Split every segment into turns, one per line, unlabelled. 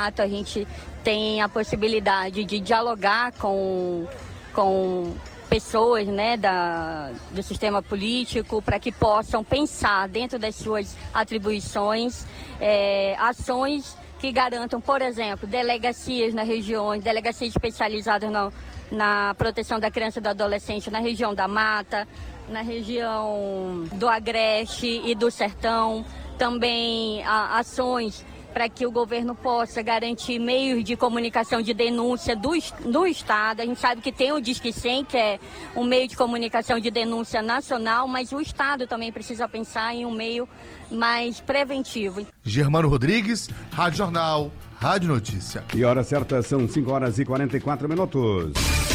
mandato a gente tem a possibilidade de dialogar com pessoas, né, do sistema político, para que possam pensar dentro das suas atribuições ações que garantam, por exemplo, delegacias nas regiões, delegacias especializadas na proteção da criança e do adolescente na região da Mata, na região do Agreste e do Sertão, também ações para que o governo possa garantir meios de comunicação de denúncia do Estado. A gente sabe que tem o Disque 100, que é um meio de comunicação de denúncia nacional, mas o Estado também precisa pensar em um meio mais preventivo.
Germano Rodrigues, Rádio Jornal, Rádio Notícia.
E hora certa são 5h44.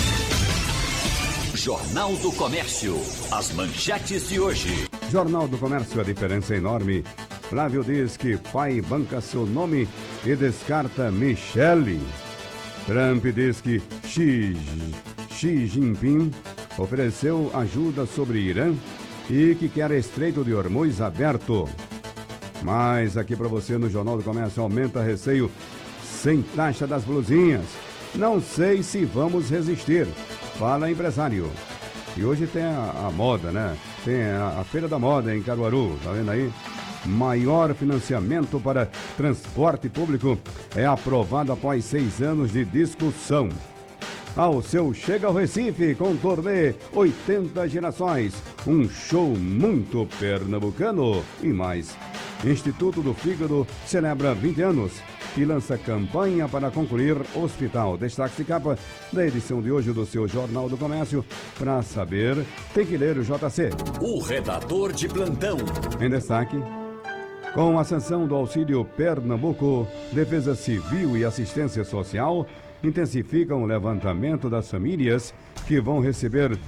Jornal do Comércio. As manchetes de hoje.
Jornal do Comércio, a diferença é enorme. Flávio diz que pai banca seu nome e descarta Michele. Trump diz que Xi Jinping ofereceu ajuda sobre Irã e que quer Estreito de Hormuz aberto. Mas aqui para você no Jornal do Comércio, aumenta receio sem taxa das blusinhas. Não sei se vamos resistir, fala empresário. E hoje tem a moda, né? Tem a Feira da Moda em Caruaru, tá vendo aí? Maior financiamento para transporte público é aprovado após 6 anos de discussão. Ao seu Chega ao Recife com turnê 80 Gerações, um show muito pernambucano e mais. Instituto do Fígado celebra 20 anos e lança campanha para concluir hospital. Destaque de capa da edição de hoje do seu Jornal do Comércio. Para saber, tem que ler o JC.
O redator de plantão.
Em destaque, com a sanção do Auxílio Pernambuco, Defesa Civil e Assistência Social intensificam o levantamento das famílias que vão receber R$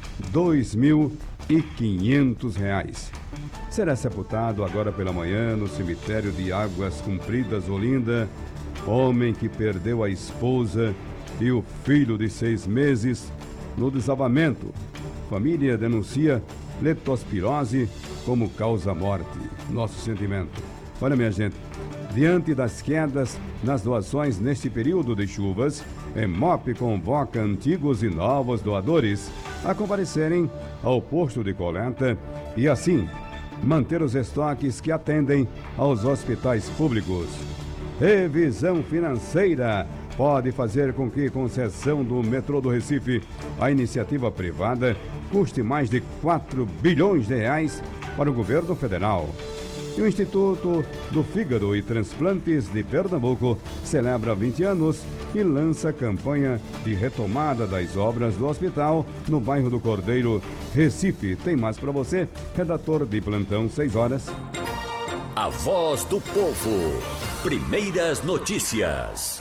2.500. Será sepultado agora pela manhã no cemitério de Águas Compridas, Olinda, homem que perdeu a esposa e o filho de 6 meses no desabamento. Família denuncia leptospirose como causa-morte. Nosso sentimento. Olha, minha gente, diante das quedas nas doações neste período de chuvas, EMOP convoca antigos e novos doadores a comparecerem ao posto de coleta e, assim, manter os estoques que atendem aos hospitais públicos. Revisão financeira pode fazer com que concessão do metrô do Recife, a iniciativa privada, custe mais de 4 bilhões de reais para o governo federal. E o Instituto do Fígado e Transplantes de Pernambuco celebra 20 anos e lança campanha de retomada das obras do hospital no bairro do Cordeiro, Recife. Tem mais para você, redator de plantão, 6 horas.
A voz do povo. Primeiras notícias.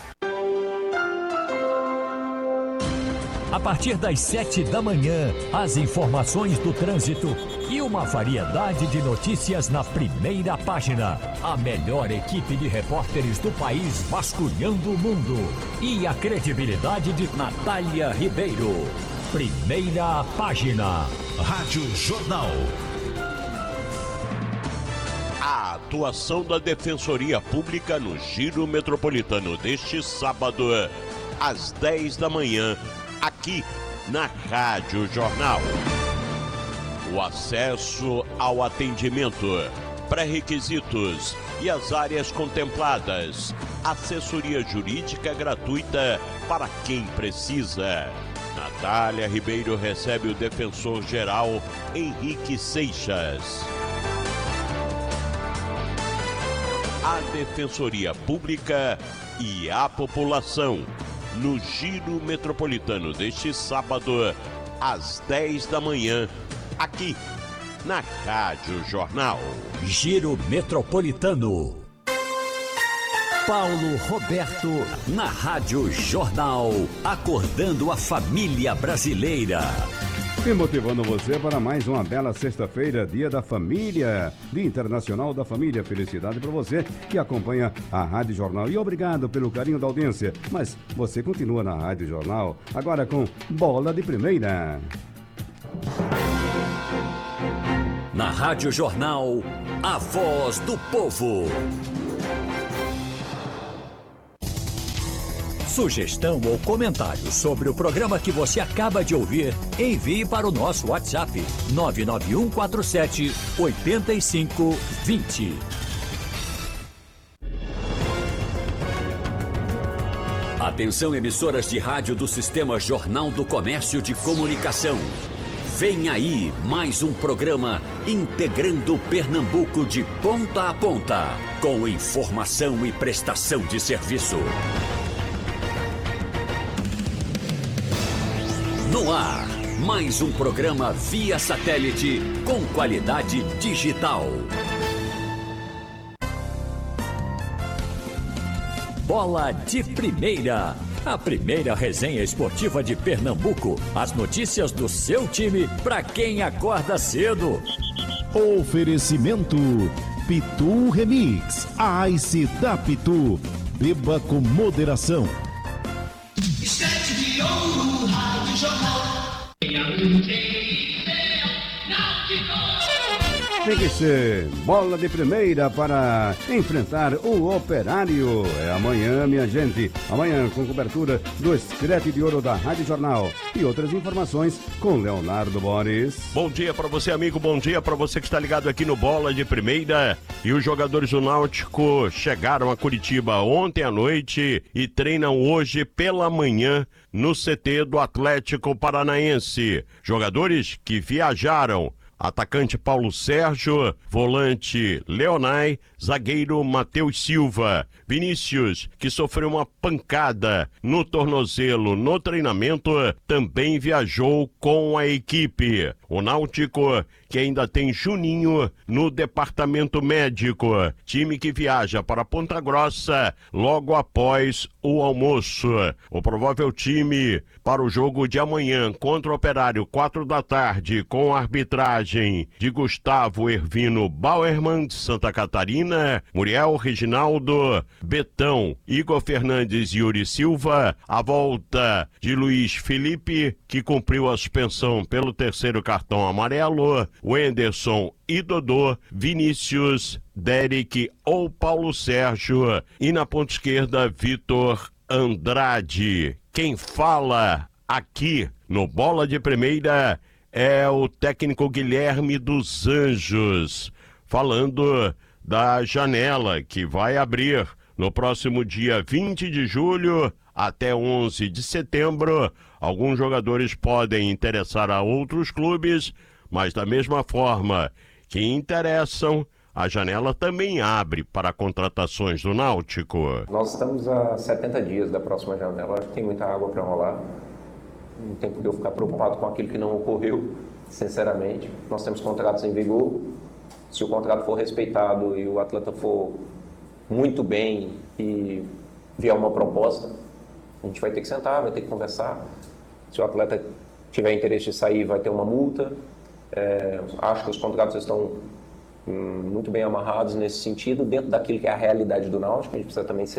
A partir das 7 da manhã, as informações do trânsito e uma variedade de notícias na primeira página. A melhor equipe de repórteres do país vasculhando o mundo. E a credibilidade de Natália Ribeiro. Primeira página. Rádio Jornal.
A atuação da Defensoria Pública no Giro Metropolitano deste sábado, às 10 da manhã, aqui na Rádio Jornal. O acesso ao atendimento, pré-requisitos e as áreas contempladas. Assessoria jurídica gratuita para quem precisa. Natália Ribeiro recebe o defensor-geral Henrique Seixas. A Defensoria Pública e a população. No Giro Metropolitano deste sábado, às 10 da manhã, aqui na Rádio Jornal.
Giro Metropolitano. Paulo Roberto, na Rádio Jornal, acordando a família brasileira.
E motivando você para mais uma bela sexta-feira, Dia da Família, Dia Internacional da Família. Felicidade para você que acompanha a Rádio Jornal. E obrigado pelo carinho da audiência. Mas você continua na Rádio Jornal, agora com Bola de Primeira.
Na Rádio Jornal, a voz do povo. Sugestão ou comentário sobre o programa que você acaba de ouvir, envie para o nosso WhatsApp 99147-8520. Atenção, emissoras de rádio do Sistema Jornal do Comércio de Comunicação. Vem aí mais um programa integrando Pernambuco de ponta a ponta, com informação e prestação de serviço. No ar, mais um programa via satélite com qualidade digital. Bola de Primeira. A primeira resenha esportiva de Pernambuco. As notícias do seu time para quem acorda cedo.
Oferecimento Pitu Remix. A Ice da Pitu. Beba com moderação.
Estante de ouro, Rádio Jornal.
Tem que ser bola de primeira para enfrentar o Operário. É amanhã, minha gente. Amanhã, com cobertura do Escrete de Ouro da Rádio Jornal. E outras informações com Leonardo Boris.
Bom dia para você, amigo. Bom dia para você que está ligado aqui no Bola de Primeira. E os jogadores do Náutico chegaram a Curitiba ontem à noite e treinam hoje pela manhã no CT do Atlético Paranaense. Jogadores que viajaram: atacante Paulo Sérgio, volante Leonai, zagueiro Matheus Silva. Vinícius, que sofreu uma pancada no tornozelo no treinamento, também viajou com a equipe. O Náutico, que ainda tem Juninho no departamento médico, time que viaja para Ponta Grossa logo após o almoço. O provável time para o jogo de amanhã contra o Operário, 4 da tarde, com a arbitragem de Gustavo Hervino Bauerman, de Santa Catarina, Muriel Reginaldo, Betão, Igor Fernandes e Yuri Silva, a volta de Luiz Felipe, que cumpriu a suspensão pelo 3º cartão amarelo, Wenderson e Dodô, Vinícius, Derek ou Paulo Sérgio, e na ponta esquerda, Vitor Andrade. Quem fala aqui no Bola de Primeira é o técnico Guilherme dos Anjos, falando da janela que vai abrir no próximo dia 20 de julho até 11 de setembro. Alguns jogadores podem interessar a outros clubes, mas da mesma forma que interessam, a janela também abre para contratações do Náutico.
Nós estamos a 70 dias da próxima janela, acho que tem muita água para rolar. Não tem por que eu ficar preocupado com aquilo que não ocorreu, sinceramente. Nós temos contratos em vigor. Se o contrato for respeitado e o atleta for muito bem e vier uma proposta, a gente vai ter que sentar, vai ter que conversar. Se o atleta tiver interesse de sair, vai ter uma multa. Acho que os contratos estão muito bem amarrados nesse sentido, dentro daquilo que é a realidade do Náutico. A gente precisa também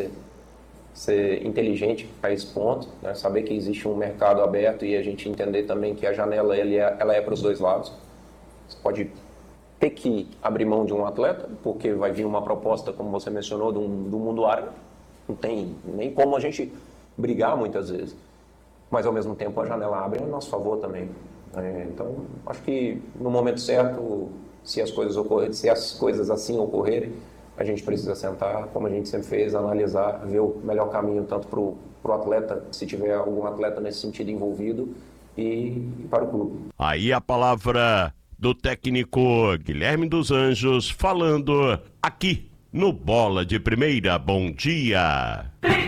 ser inteligente para esse ponto, né? Saber que existe um mercado aberto e a gente entender também que a janela ela é para os dois lados. Você pode ter que abrir mão de um atleta, porque vai vir uma proposta, como você mencionou, do mundo árabe. Não tem nem como a gente brigar muitas vezes. Mas, ao mesmo tempo, a janela abre a nosso favor também. Então, acho que no momento certo, se as coisas assim ocorrerem, a gente precisa sentar, como a gente sempre fez, analisar, ver o melhor caminho tanto para o atleta, se tiver algum atleta nesse sentido envolvido, e para o clube.
Aí a palavra do técnico Guilherme dos Anjos, falando aqui no Bola de Primeira. Bom dia!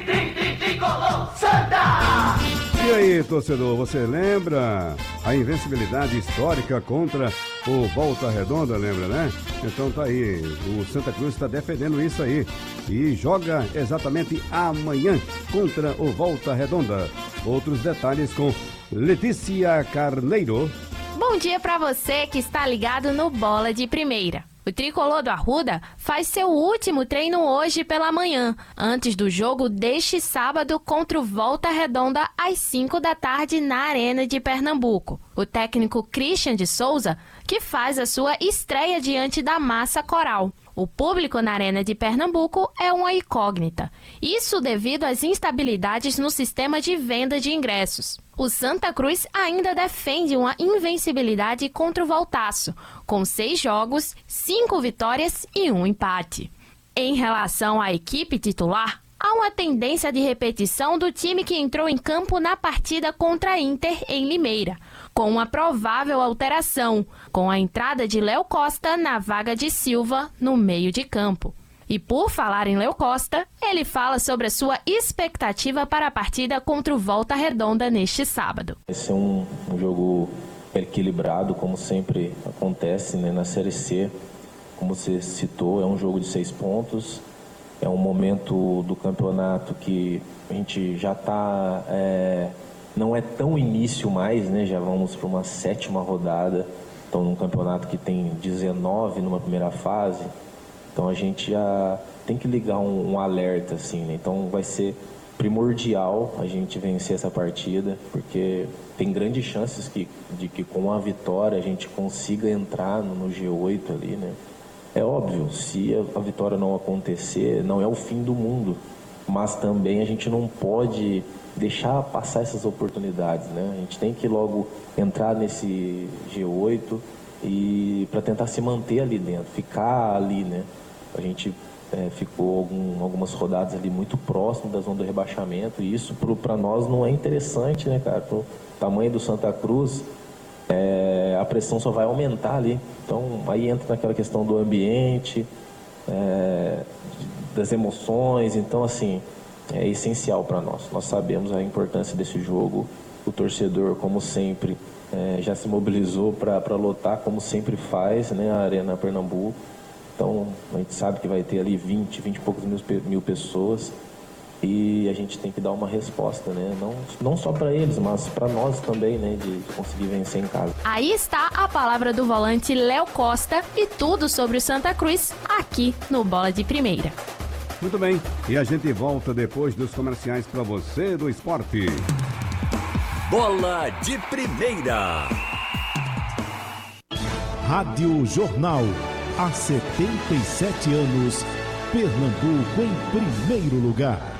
E aí, torcedor, você lembra a invencibilidade histórica contra o Volta Redonda, lembra, né? Então tá aí, o Santa Cruz está defendendo isso aí e joga exatamente amanhã contra o Volta Redonda. Outros detalhes com Letícia Carneiro.
Bom dia para você que está ligado no Bola de Primeira. O tricolor do Arruda faz seu último treino hoje pela manhã, antes do jogo deste sábado contra o Volta Redonda às 5 da tarde na Arena de Pernambuco. O técnico Christian de Souza, que faz a sua estreia diante da massa coral. O público na Arena de Pernambuco é uma incógnita. Isso devido às instabilidades no sistema de venda de ingressos. O Santa Cruz ainda defende uma invencibilidade contra o Voltaço, com 6 jogos, 5 vitórias e 1 empate. Em relação à equipe titular, há uma tendência de repetição do time que entrou em campo na partida contra a Inter em Limeira, com uma provável alteração, com a entrada de Léo Costa na vaga de Silva no meio de campo. E por falar em Léo Costa, ele fala sobre a sua expectativa para a partida contra o Volta Redonda neste sábado.
Vai ser um jogo equilibrado, como sempre acontece, né, na Série C. Como você citou, é um jogo de 6 pontos. É um momento do campeonato que a gente já está... não é tão início mais, né? Já vamos para uma 7ª rodada. Então, num campeonato que tem 19 numa primeira fase. Então, a gente já tem que ligar um alerta, assim, né? Então, vai ser primordial a gente vencer essa partida, porque tem grandes chances de que com a vitória a gente consiga entrar no G8 ali, né? É óbvio, se a vitória não acontecer, não é o fim do mundo, mas também a gente não pode deixar passar essas oportunidades, né? A gente tem que logo entrar nesse G8 e para tentar se manter ali dentro, ficar ali, né? A gente ficou algumas rodadas ali muito próximo da zona do rebaixamento e isso para nós não é interessante, né, cara? Pro tamanho do Santa Cruz, a pressão só vai aumentar ali. Então, aí entra naquela questão do ambiente, das emoções. Então, assim, é essencial para nós. Nós sabemos a importância desse jogo. O torcedor, como sempre, já se mobilizou para lotar, como sempre faz, né, a Arena Pernambuco. Então, a gente sabe que vai ter ali 20 e poucos mil pessoas. E a gente tem que dar uma resposta, né? Não só para eles, mas para nós também, né? De conseguir vencer em casa.
Aí está a palavra do volante Léo Costa e tudo sobre o Santa Cruz aqui no Bola de Primeira.
Muito bem, e a gente volta depois dos comerciais para você do esporte.
Bola de Primeira.
Rádio Jornal. Há 77 anos, Pernambuco em primeiro lugar.